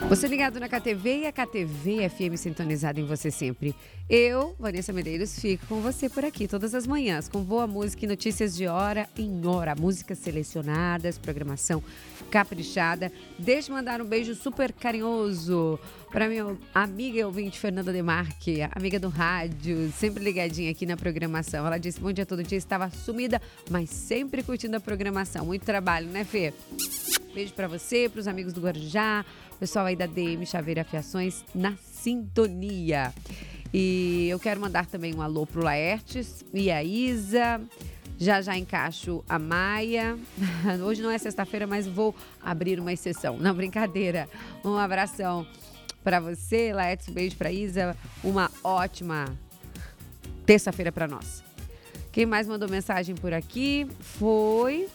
Você ligado na KTV e a KTV FM sintonizada em você sempre. Eu, Vanessa Medeiros, fico com você por aqui todas as manhãs, com boa música e notícias de hora em hora. Músicas selecionadas, programação caprichada. Deixa eu mandar um beijo super carinhoso para minha amiga e ouvinte Fernanda Demarque, amiga do rádio, sempre ligadinha aqui na programação. Ela disse: bom dia, todo dia estava sumida, mas sempre curtindo a programação. Muito trabalho, né, Fê? Beijo para você, para os amigos do Guarujá, pessoal aí da DM Chaveira Afiações na sintonia. E eu quero mandar também um alô pro Laertes e a Isa. Já encaixo a Maia. Hoje não é sexta-feira, mas vou abrir uma exceção. Não, brincadeira. Um abração para você, Laertes. Beijo para Isa. Uma ótima terça-feira para nós. Quem mais mandou mensagem por aqui foi...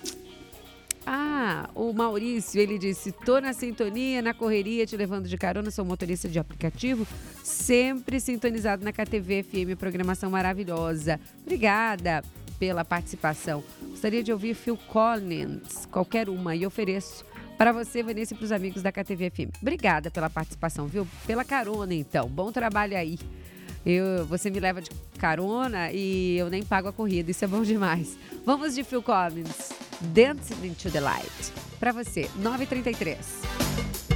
o Maurício, ele disse: tô na sintonia, na correria, te levando de carona, sou motorista de aplicativo, sempre sintonizado na KTV FM, programação maravilhosa. Obrigada pela participação. Gostaria de ouvir Phil Collins, qualquer uma, e ofereço para você, Vanessa, e para os amigos da KTV FM. Obrigada pela participação, viu? Pela carona, então. Bom trabalho aí. Você me leva de carona e eu nem pago a corrida, isso é bom demais. Vamos de Phil Collins, Dancing into the Light. Para você, 9h33.